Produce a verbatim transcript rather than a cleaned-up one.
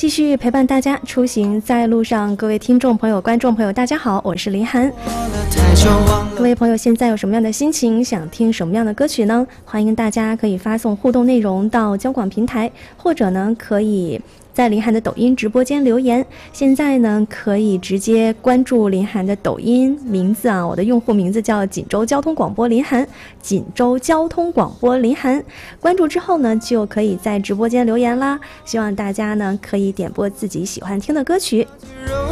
继续陪伴大家出行在路上。各位听众朋友、观众朋友，大家好，我是林涵。各位朋友，现在有什么样的心情，想听什么样的歌曲呢？欢迎大家可以发送互动内容到交广平台，或者呢可以在林涵的抖音直播间留言。现在呢可以直接关注林涵的抖音名字啊，我的用户名字叫锦州交通广播林涵，锦州交通广播林涵。关注之后呢就可以在直播间留言啦，希望大家呢可以点播自己喜欢听的歌曲。